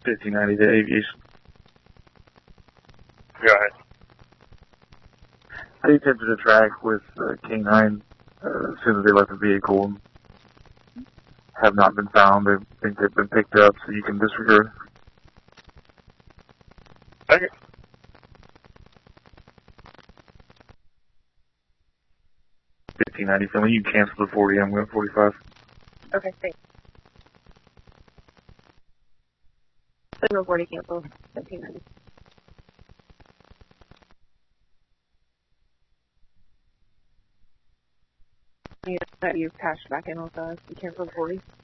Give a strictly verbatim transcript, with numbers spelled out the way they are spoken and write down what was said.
fifteen ninety to aviation. Go ahead. They attempted to track with uh, K nine uh, as soon as they left the vehicle and have not been found. They think they've been picked up, so you can disregard. Okay. fifteen ninety, Finley, you can cancel the forty, I'm going forty-five. Okay, thanks. Signal forty cancel, fifteen ninety. You that you patched back in with us. You canceled forty.